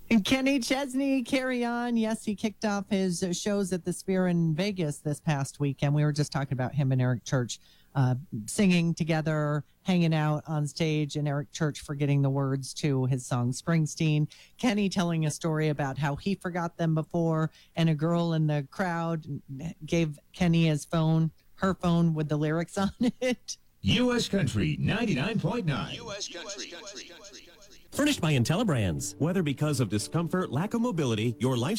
And Kenny Chesney, carry on. Yes, he kicked off his shows at the Sphere in Vegas this past weekend. We were just talking about him and Eric Church singing together, hanging out on stage, and Eric Church forgetting the words to his song Springsteen. Kenny telling a story about how he forgot them before, and a girl in the crowd gave Kenny his phone, her phone with the lyrics on it. U.S. Country 99.9. U.S. Country. Furnished by IntelliBrands. Whether because of discomfort, lack of mobility, your life